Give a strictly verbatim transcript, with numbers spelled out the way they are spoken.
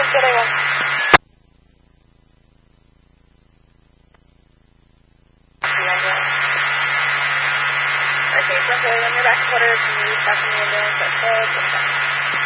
good, I will. Okay, so when you're back to quarters, can you back in the ambulance at twelve?